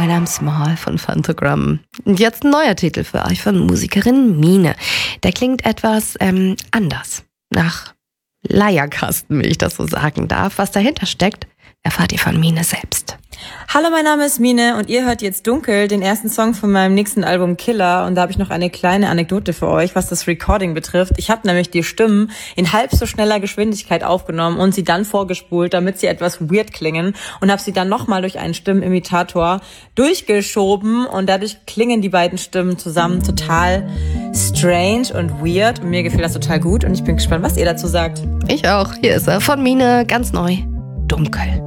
mein Name ist Mal von Phantogramm. Und jetzt ein neuer Titel für euch von Musikerin Mine. Der klingt etwas anders. Nach Leierkasten, wenn ich das so sagen darf. Was dahinter steckt, erfahrt ihr von Mine selbst. Hallo, mein Name ist Mine und ihr hört jetzt Dunkel, den ersten Song von meinem nächsten Album Killer. Und da habe ich noch eine kleine Anekdote für euch, was das Recording betrifft. Ich habe nämlich die Stimmen in halb so schneller Geschwindigkeit aufgenommen und sie dann vorgespult, damit sie etwas weird klingen. Und habe sie dann nochmal durch einen Stimmenimitator durchgeschoben. Und dadurch klingen die beiden Stimmen zusammen total strange und weird. Und mir gefällt das total gut und ich bin gespannt, was ihr dazu sagt. Ich auch. Hier ist er von Mine, ganz neu. Dunkel.